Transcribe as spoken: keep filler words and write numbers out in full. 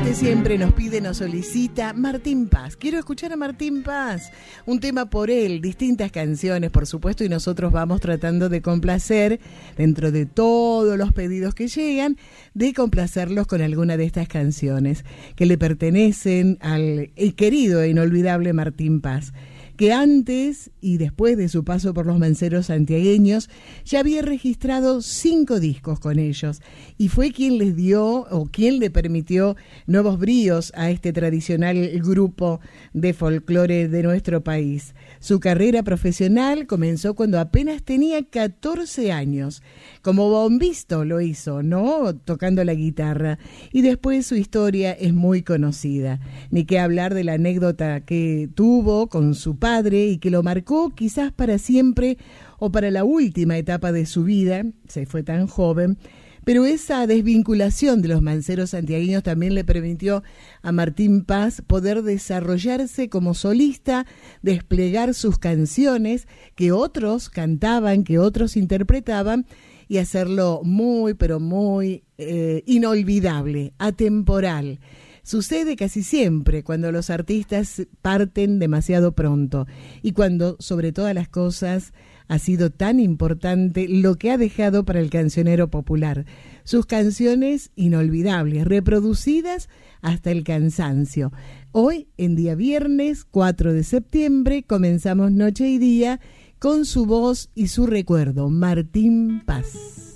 que siempre nos pide, nos solicita Martín Paz. Quiero escuchar a Martín Paz, un tema por él, distintas canciones, por supuesto, y nosotros vamos tratando de complacer, dentro de todos los pedidos que llegan, de complacerlos con alguna de estas canciones que le pertenecen al querido e inolvidable Martín Paz, que antes y después de su paso por los Manceros santiagueños ya había registrado cinco discos con ellos y fue quien les dio o quien le permitió nuevos bríos a este tradicional grupo de folclore de nuestro país. Su carrera profesional comenzó cuando apenas tenía catorce años. Como bombisto lo hizo, ¿no? Tocando la guitarra. Y después su historia es muy conocida. Ni que hablar de la anécdota que tuvo con su padre y que lo marcó quizás para siempre o para la última etapa de su vida. Se fue tan joven. Pero esa desvinculación de los Manceros santiagueños también le permitió a Martín Paz poder desarrollarse como solista, desplegar sus canciones que otros cantaban, que otros interpretaban, y hacerlo muy, pero muy eh, inolvidable, atemporal. Sucede casi siempre cuando los artistas parten demasiado pronto y cuando, sobre todas las cosas, ha sido tan importante lo que ha dejado para el cancionero popular. Sus canciones inolvidables, reproducidas hasta el cansancio. Hoy, en día viernes cuatro de septiembre, comenzamos Noche y Día con su voz y su recuerdo, Martín Paz.